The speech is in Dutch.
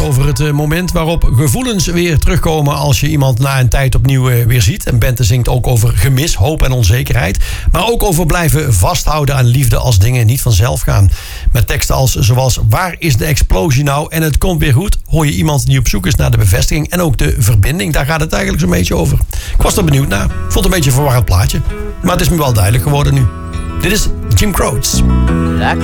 over het moment waarop gevoelens weer terugkomen als je iemand na een tijd opnieuw weer ziet. En Bente zingt ook over gemis, hoop en onzekerheid. Maar ook over blijven vasthouden aan liefde als dingen niet vanzelf gaan. Met teksten zoals waar is de explosie nou en het komt weer goed, hoor je iemand die op zoek is naar de bevestiging en ook de verbinding. Daar gaat het eigenlijk zo'n beetje over. Ik was er benieuwd naar. Vond het een beetje een verwarrend plaatje. Maar het is me wel duidelijk geworden nu. Dit is Jim Croce.